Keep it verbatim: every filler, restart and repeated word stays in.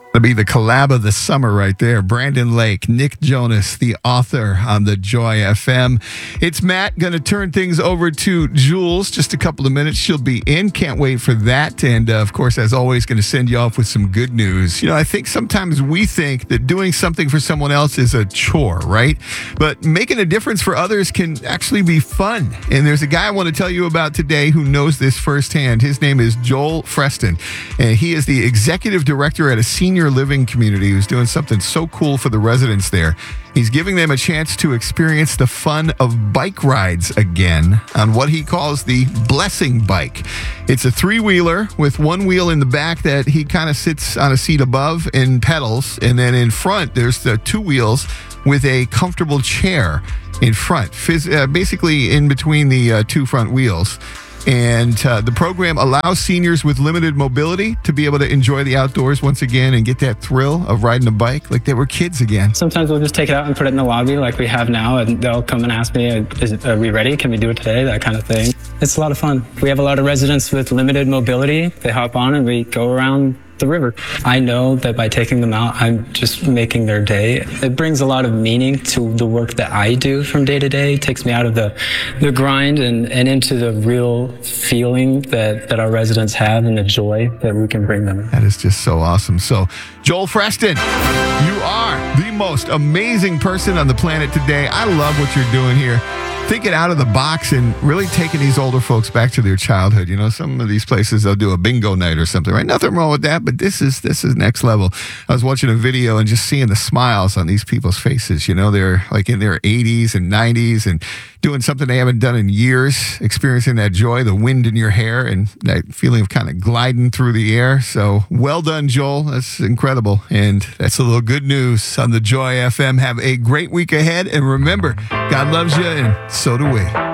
That'll be the collab of the summer right there. Brandon Lake, Nick Jonas, the author on the Joy F M. It's Matt. Going to turn things over to Jules. Just a couple of minutes. She'll be in. Can't wait for that. And, uh, of course, as always, going to send you off with some good news. You know, I think sometimes we think that doing something for someone else is a chore, right? But making a difference for others can actually be fun. And there's a guy I want to tell you about today who knows this firsthand. His name is Joel Freston. And he is the executive director at a senior living community who's doing something so cool for the residents there. He's giving them a chance to experience the fun of bike rides again on what he calls the Blessing Bike. It's a three-wheeler with one wheel in the back that he kind of sits on a seat above and pedals, and then in front there's the two wheels with a comfortable chair in front, phys- uh, basically in between the uh, two front wheels. And uh, the program allows seniors with limited mobility to be able to enjoy the outdoors once again and get that thrill of riding a bike like they were kids again. Sometimes we'll just take it out and put it in the lobby like we have now, and they'll come and ask me, Is it, are we ready? Can we do it today? That kind of thing. It's a lot of fun. We have a lot of residents with limited mobility. They hop on and we go around the river. I know that by taking them out, I'm just making their day. It brings a lot of meaning to the work that I do from day to day. It takes me out of the, the grind and, and into the real feeling that, that our residents have and the joy that we can bring them. That is just so awesome. So, Joel Freston, you are the most amazing person on the planet today. I love what you're doing here. Thinking out of the box and really taking these older folks back to their childhood. You know, some of these places, they'll do a bingo night or something, right? Nothing wrong with that, but this is this is next level. I was watching a video and just seeing the smiles on these people's faces. You know, they're like in their eighties and nineties and doing something they haven't done in years, experiencing that joy, the wind in your hair, and that feeling of kind of gliding through the air. So well done, Joel. That's incredible. And that's a little good news on the Joy F M. Have a great week ahead. And remember, God loves you, and so do we.